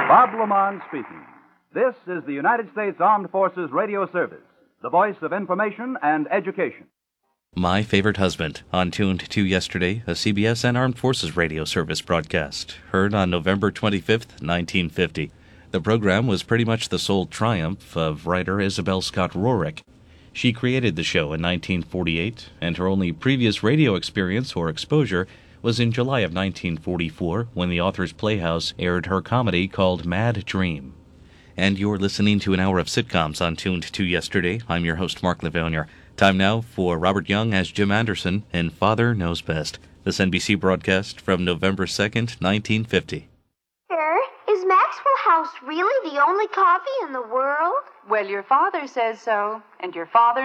Bob Lamont speaking. This is the United States Armed Forces Radio Service, the voice of information and education. My Favorite Husband, on Tuned to Yesterday, a CBS and Armed Forces Radio Service broadcast, heard on November 25th, 1950. The program was pretty much the sole triumph of writer Isabel Scott Rorick. She created the show in 1948, and her only previous radio experience or exposure was in July of 1944 when the Author's Playhouse aired her comedy called Mad Dream. And you're listening to an hour of sitcoms on Tuned to Yesterday. I'm your host, Mark Levonier. Time now for Robert Young as Jim Anderson in Father Knows Best, this NBC broadcast from November 2nd, 1950. Sir, is Maxwell House really the only coffee in the world? Well, your father says so, and your father